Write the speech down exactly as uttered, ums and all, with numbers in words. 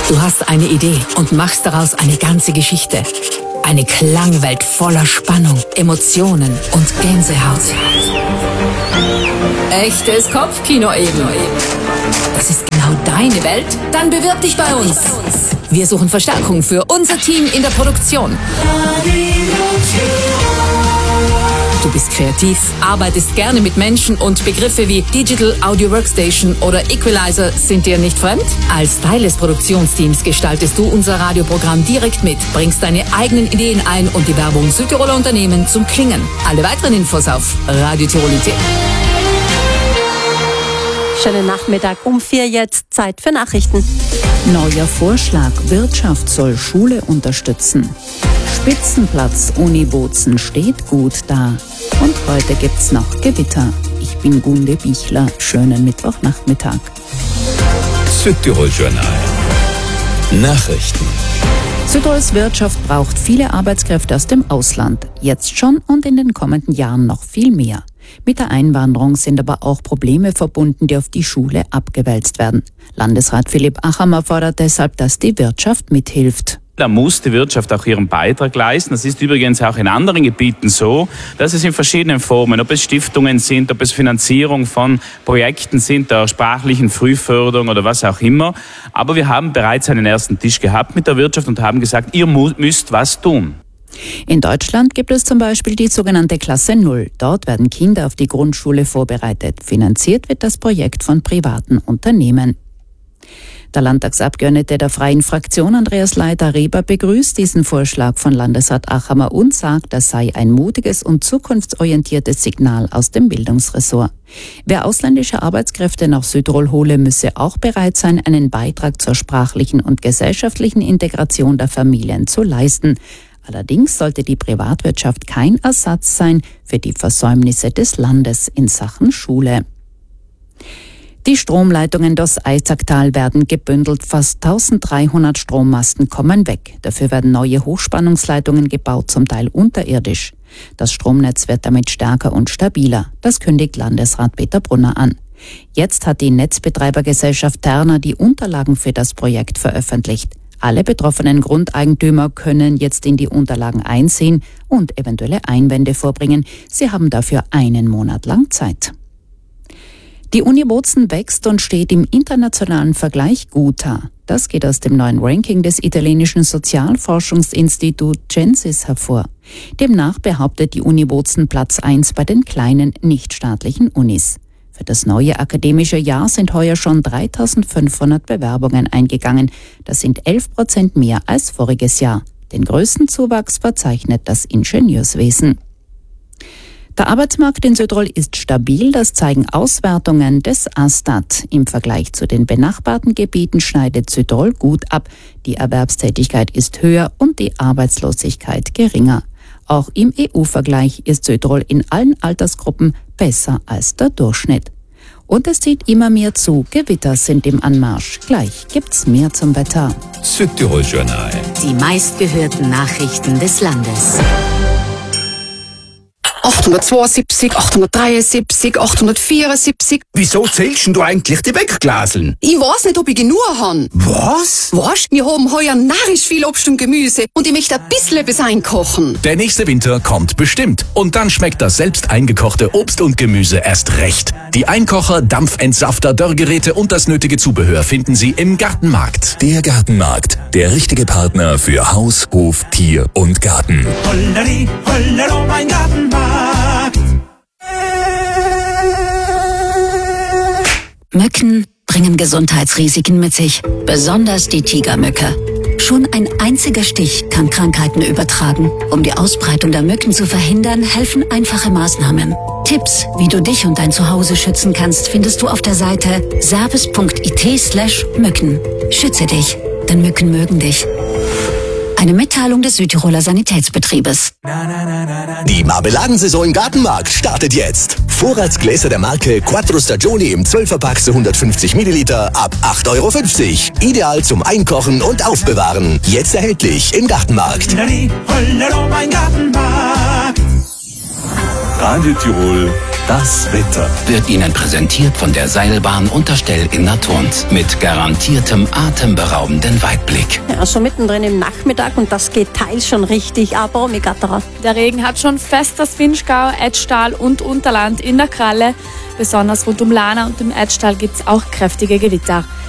Du hast eine Idee und machst daraus eine ganze Geschichte. Eine Klangwelt voller Spannung, Emotionen und Gänsehaut. Echtes Kopfkino eben. Das ist genau deine Welt? Dann bewirb dich bei uns. Wir suchen Verstärkung für unser Team in der Produktion. Du bist kreativ, arbeitest gerne mit Menschen und Begriffe wie Digital Audio Workstation oder Equalizer sind dir nicht fremd? Als Teil des Produktionsteams gestaltest du unser Radioprogramm direkt mit, bringst deine eigenen Ideen ein und die Werbung Südtiroler Unternehmen zum Klingen. Alle weiteren Infos auf Radio Tirol punkt I T. Schönen Nachmittag um vier jetzt, Zeit für Nachrichten. Neuer Vorschlag, Wirtschaft soll Schule unterstützen. Spitzenplatz Uni Bozen steht gut da. Und heute gibt's noch Gewitter. Ich bin Gunde Bichler, schönen Mittwochnachmittag. Südtirol Journal. Nachrichten. Südtirols Wirtschaft braucht viele Arbeitskräfte aus dem Ausland. Jetzt schon und in den kommenden Jahren noch viel mehr. Mit der Einwanderung sind aber auch Probleme verbunden, die auf die Schule abgewälzt werden. Landesrat Philipp Achammer fordert deshalb, dass die Wirtschaft mithilft. Da muss die Wirtschaft auch ihren Beitrag leisten. Das ist übrigens auch in anderen Gebieten so, dass es in verschiedenen Formen, ob es Stiftungen sind, ob es Finanzierung von Projekten sind, der sprachlichen Frühförderung oder was auch immer. Aber wir haben bereits einen ersten Tisch gehabt mit der Wirtschaft und haben gesagt, ihr müsst was tun. In Deutschland gibt es zum Beispiel die sogenannte Klasse Null. Dort werden Kinder auf die Grundschule vorbereitet. Finanziert wird das Projekt von privaten Unternehmen. Der Landtagsabgeordnete der Freien Fraktion Andreas Leiter-Reber begrüßt diesen Vorschlag von Landesrat Achammer und sagt, das sei ein mutiges und zukunftsorientiertes Signal aus dem Bildungsressort. Wer ausländische Arbeitskräfte nach Südtirol hole, müsse auch bereit sein, einen Beitrag zur sprachlichen und gesellschaftlichen Integration der Familien zu leisten. Allerdings sollte die Privatwirtschaft kein Ersatz sein für die Versäumnisse des Landes in Sachen Schule. Die Stromleitungen durchs Eisacktal werden gebündelt. Fast eintausenddreihundert Strommasten kommen weg. Dafür werden neue Hochspannungsleitungen gebaut, zum Teil unterirdisch. Das Stromnetz wird damit stärker und stabiler. Das kündigt Landesrat Peter Brunner an. Jetzt hat die Netzbetreibergesellschaft Terna die Unterlagen für das Projekt veröffentlicht. Alle betroffenen Grundeigentümer können jetzt in die Unterlagen einsehen und eventuelle Einwände vorbringen. Sie haben dafür einen Monat lang Zeit. Die Uni Bozen wächst und steht im internationalen Vergleich gut da. Das geht aus dem neuen Ranking des italienischen Sozialforschungsinstituts Censis hervor. Demnach behauptet die Uni Bozen Platz eins bei den kleinen nichtstaatlichen Unis. Für das neue akademische Jahr sind heuer schon dreitausendfünfhundert Bewerbungen eingegangen. Das sind elf Prozent mehr als voriges Jahr. Den größten Zuwachs verzeichnet das Ingenieurswesen. Der Arbeitsmarkt in Südtirol ist stabil, das zeigen Auswertungen des Astat. Im Vergleich zu den benachbarten Gebieten schneidet Südtirol gut ab. Die Erwerbstätigkeit ist höher und die Arbeitslosigkeit geringer. Auch im E U-Vergleich ist Südtirol in allen Altersgruppen besser als der Durchschnitt. Und es zieht immer mehr zu. Gewitter sind im Anmarsch. Gleich gibt's mehr zum Wetter. Südtirol Journal. Die meistgehörten Nachrichten des Landes. achthundertzweiundsiebzig, achthundertdreiundsiebzig, achthundertvierundsiebzig. Wieso zählst denn du eigentlich die Wegglaseln? Ich weiß nicht, ob ich genug habe. Was? Weißt, wir haben heuer narrisch viel Obst und Gemüse und ich möchte ein bisschen etwas einkochen. Der nächste Winter kommt bestimmt. Und dann schmeckt das selbst eingekochte Obst und Gemüse erst recht. Die Einkocher, Dampfentsafter, Dörrgeräte und das nötige Zubehör finden Sie im Gartenmarkt. Der Gartenmarkt. Der richtige Partner für Haus, Hof, Tier und Garten. Holleri, hollero, mein Gartenmarkt. Mücken bringen Gesundheitsrisiken mit sich, besonders die Tigermücke. Schon ein einziger Stich kann Krankheiten übertragen. Um die Ausbreitung der Mücken zu verhindern, helfen einfache Maßnahmen. Tipps, wie du dich und dein Zuhause schützen kannst, findest du auf der Seite service punkt it slash Mücken. Schütze dich, denn Mücken mögen dich. Eine Mitteilung des Südtiroler Sanitätsbetriebes. Die Marmeladensaison im Gartenmarkt startet jetzt. Vorratsgläser der Marke Quattro Stagioni im zwölfer-Pack zu hundertfünfzig Milliliter ab acht Euro fünfzig. Ideal zum Einkochen und Aufbewahren. Jetzt erhältlich im Gartenmarkt. Holleri, hollero, mein Gartenmarkt. Radio Tirol Das Wetter wird Ihnen präsentiert von der Seilbahn Unterstell in Naturns mit garantiertem atemberaubenden Weitblick. Ja, so mittendrin im Nachmittag und das geht teils schon richtig aber um Gatterer. Der Regen hat schon fest das Vinschgau, Etschtal und Unterland in der Kralle. Besonders rund um Lana und im Etschtal gibt es auch kräftige Gewitter.